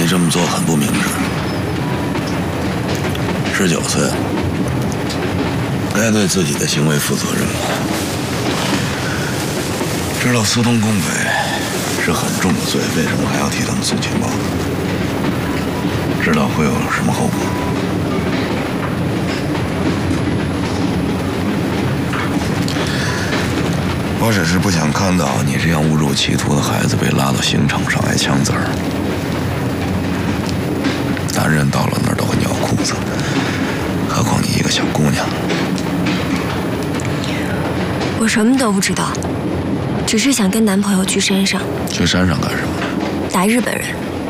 这么做很不明智。19岁，该对自己的行为负责任了。知道私通共匪是很重的罪，为什么还要替他们送情报呢？知道会有什么后果？我只是不想看到你这样误入歧途的孩子被拉到刑场上挨枪子儿。男人到了那儿都会尿裤子，何况你一个小姑娘。 我什么都不知道，只是想跟男朋友去山上。 去山上干什么？ 打日本人。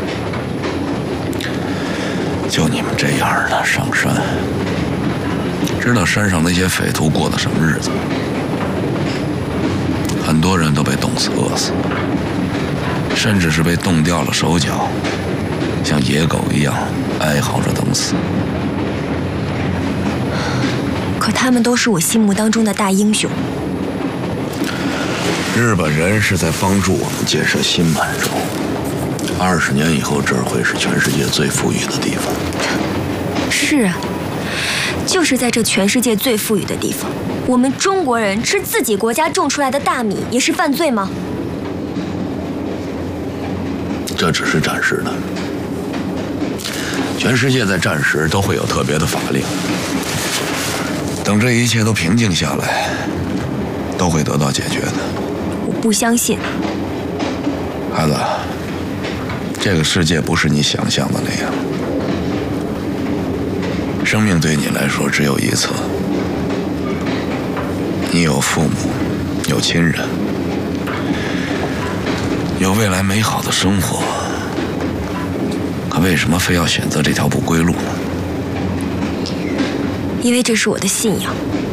就你们这样的上山，知道山上那些匪徒过的什么日子吗？很多人都被冻死、饿死，甚至是被冻掉了手脚，像野狗一样哀嚎着等死。 可他们都是我心目当中的大英雄。 日本人是在帮助我们建设新满洲，20年以后这儿会是全世界最富裕的地方。 是啊，就是在这全世界最富裕的地方，我们中国人吃自己国家种出来的大米也是犯罪吗？ 这只是暂时的，全世界在战时都会有特别的法令，等这一切都平静下来，都会得到解决的。 我不相信。 孩子，这个世界不是你想象的那样，生命对你来说只有一次。你有父母，有亲人，有未来美好的生活，可为什么非要选择这条不归路呢？ 因为这是我的信仰。